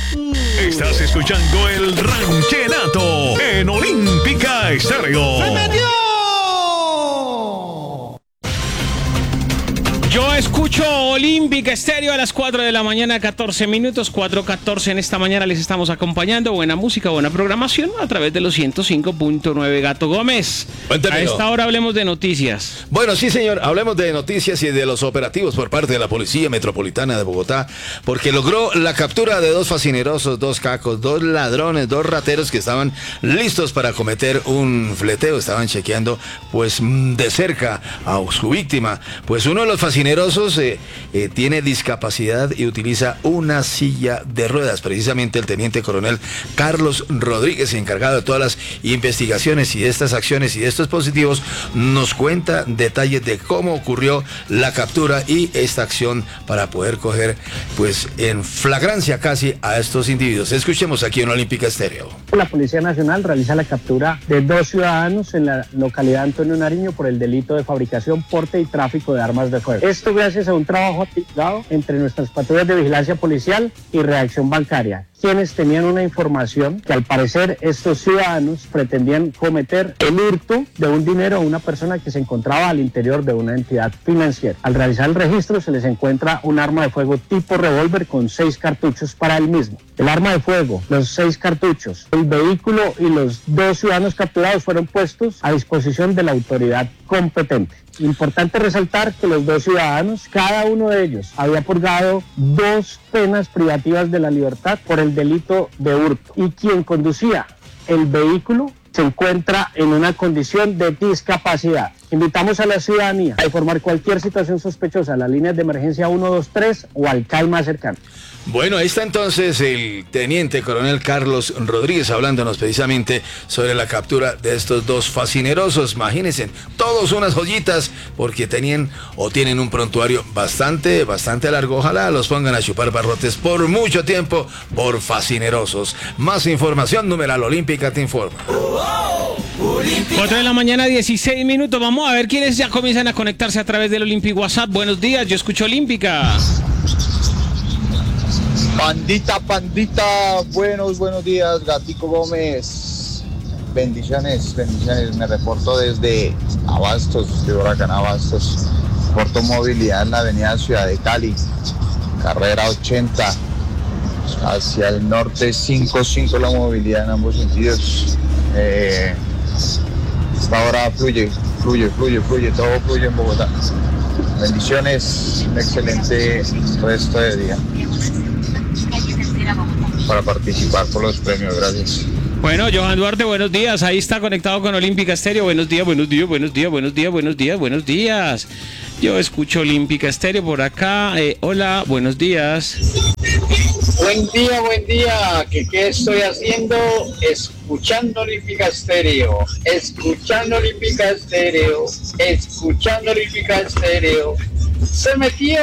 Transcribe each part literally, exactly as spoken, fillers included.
Estás escuchando el Ranchenato en Olímpica Estéreo. ¡Se metió! Yo escucho Olímpica Estéreo a las cuatro de la mañana, catorce minutos, cuatro catorce en esta mañana les estamos acompañando. Buena música, buena programación a través de los ciento cinco punto nueve. Gato Gómez, Cuéntemelo. a esta hora hablemos de noticias. Bueno, sí, señor, hablemos de noticias y de los operativos por parte de la Policía Metropolitana de Bogotá, porque logró la captura de dos fascinerosos, dos cacos, dos ladrones, dos rateros que estaban listos para cometer un fleteo. Estaban chequeando, pues, de cerca a su víctima. Pues uno de los fascinerosos eh, eh, tiene discapacidad y utiliza una silla de ruedas. Precisamente el teniente coronel Carlos Rodríguez, encargado de todas las investigaciones y de estas acciones y de estos positivos, nos cuenta detalles de cómo ocurrió la captura y esta acción para poder coger, pues, en flagrancia casi a estos individuos. Escuchemos aquí en Olímpica Estéreo. La Policía Nacional realiza la captura de dos ciudadanos en la localidad Antonio Nariño por el delito de fabricación, porte y tráfico de armas de fuego. Esto gracias a un trabajo articulado entre nuestras patrullas de vigilancia policial y reacción bancaria, quienes tenían una información que al parecer estos ciudadanos pretendían cometer el hurto de un dinero a una persona que se encontraba al interior de una entidad financiera. Al realizar el registro se les encuentra un arma de fuego tipo revólver con seis cartuchos para el mismo. El arma de fuego, los seis cartuchos, el vehículo y los dos ciudadanos capturados fueron puestos a disposición de la autoridad competente. Importante resaltar que los dos ciudadanos, cada uno de ellos, había purgado dos penas privativas de la libertad por el delito de hurto, y quien conducía el vehículo se encuentra en una condición de discapacidad. Invitamos a la ciudadanía a informar cualquier situación sospechosa a las líneas de emergencia uno dos tres o al C A I más cercano. Bueno, ahí está entonces el teniente coronel Carlos Rodríguez hablándonos precisamente sobre la captura de estos dos fascinerosos. Imagínense, todos unas joyitas, porque tenían o tienen un prontuario bastante, bastante largo. Ojalá los pongan a chupar barrotes por mucho tiempo por fascinerosos. Más información, numeral Olímpica te informa. cuatro de la mañana, dieciséis minutos. Vamos a ver quiénes ya comienzan a conectarse a través del Olímpico WhatsApp. Buenos días, yo escucho Olímpica. Pandita, pandita, buenos, buenos días, Gatico Gómez. Bendiciones, bendiciones. Me reporto desde Abastos, de Huracán Abastos. Porto movilidad en la avenida Ciudad de Cali, carrera ochenta, hacia el norte cinco cinco la movilidad en ambos sentidos. Eh, esta hora fluye, fluye, fluye, fluye, todo fluye en Bogotá. Bendiciones, un excelente resto de día para participar por los premios, gracias. Bueno, Johan Duarte, buenos días, ahí está conectado con Olímpica Estéreo. Buenos días, buenos días, buenos días, buenos días, buenos días, buenos días. Yo escucho Olímpica Estéreo por acá. Eh, hola, buenos días. Buen día, buen día. ¿Qué, qué estoy haciendo? Escuchando Olímpica Estéreo, escuchando Olímpica Estéreo, escuchando Olímpica Estéreo. Se metió.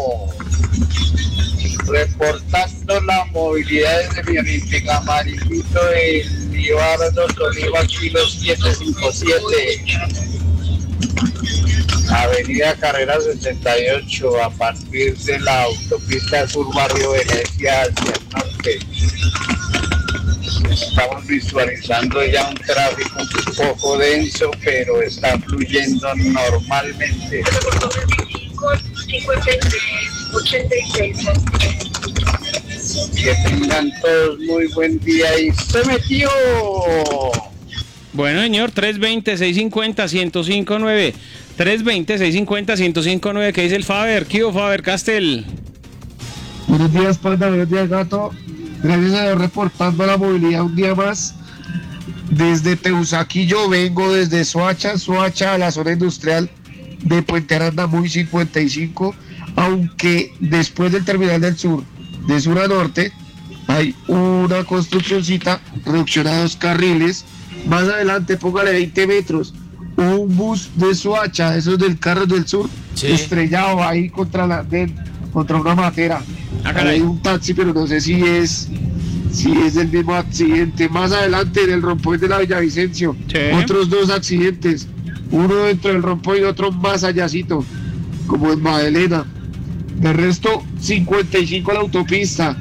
Reportando la movilidad desde mi Olímpica Amarillito del Libardo Tolima Kilo siete cinco siete. Avenida Carrera sesenta y ocho, a partir de la autopista Sur Barrio Venecia hacia el norte. Estamos visualizando ya un tráfico un poco denso, pero está fluyendo normalmente. Que tengan todos muy buen día y se metió. Bueno, señor, tres veinte, seiscientos cincuenta, ciento cinco nueve. tres veinte, seiscientos cincuenta, ciento cinco nueve. ¿Qué dice el Faber? ¿Qué hubo, Faber Castel? Buenos días, Panda. Buenos días, Gato. Gracias a Dios, reportando la movilidad un día más. Desde Teusaquillo vengo desde Soacha, Soacha a la zona industrial de Puente Aranda, muy cincuenta y cinco. Aunque después del terminal del sur, de sur a norte, hay una construccióncita, reducción a dos carriles. Más adelante, póngale veinte metros, un bus de Soacha, esos del carro del sur, sí, estrellado ahí contra la de, contra una matera. Ah, hay un taxi, pero no sé si es si es el mismo accidente. Más adelante, en el rompoy de la Villavicencio, sí, otros dos accidentes, uno dentro del rompoy y otro más allácito, como en Magdalena. De resto, cincuenta y cinco a la autopista,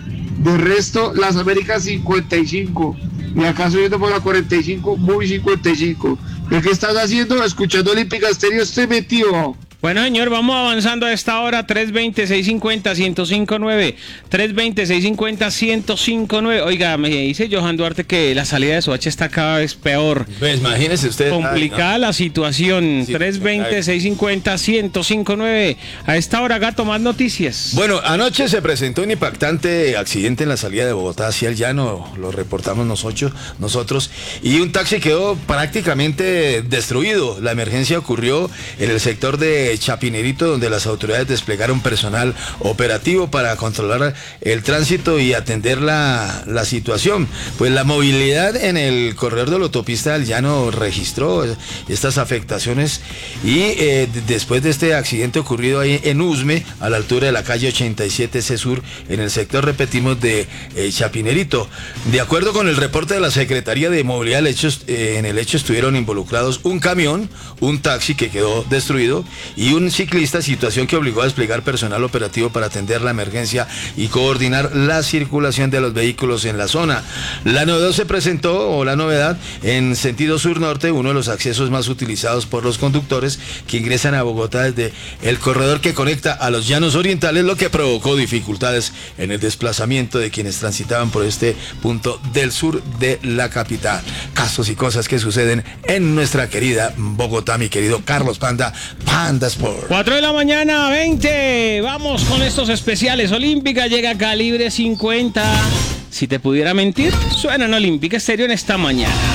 De resto, las Américas cincuenta y cinco. Y acá subiendo por la cuarenta y cinco, muy cincuenta y cinco. ¿Qué estás haciendo? Escuchando Olímpica Estéreo, estoy metido. Bueno, señor, vamos avanzando a esta hora. tres veinte, seiscientos cincuenta, ciento cinco nueve. tres veinte, seiscientos cincuenta, ciento cinco nueve. Oiga, me dice Johan Duarte que la salida de Soacha está cada vez peor. Pues imagínese usted. Complicada Ay, no. la situación. Sí, tres veinte, seiscientos cincuenta, ciento cinco nueve. A esta hora, Gato, más noticias. Bueno, anoche se presentó un impactante accidente en la salida de Bogotá hacia el llano, lo reportamos nosotros, nosotros, y un taxi quedó prácticamente destruido. La emergencia ocurrió en el sector de Chapinerito, donde las autoridades desplegaron personal operativo para controlar el tránsito y atender la, la situación. Pues la movilidad en el corredor de la autopista del Llano registró estas afectaciones y eh, después de este accidente ocurrido ahí en Usme, a la altura de la calle ochenta y siete C Sur, en el sector, repetimos, de eh, Chapinerito. De acuerdo con el reporte de la Secretaría de Movilidad, el hecho, eh, en el hecho estuvieron involucrados un camión, un taxi que quedó destruido y un ciclista, situación que obligó a desplegar personal operativo para atender la emergencia y coordinar la circulación de los vehículos en la zona. La novedad se presentó, o la novedad, en sentido sur-norte, uno de los accesos más utilizados por los conductores que ingresan a Bogotá desde el corredor que conecta a los llanos orientales, lo que provocó dificultades en el desplazamiento de quienes transitaban por este punto del sur de la capital. Casos y cosas que suceden en nuestra querida Bogotá, mi querido Carlos Panda, Panda Sport. cuatro de la mañana, veinte. Vamos con estos especiales. Olímpica llega Calibre cincuenta. Si te pudiera mentir, suena en Olímpica Estéreo en esta mañana.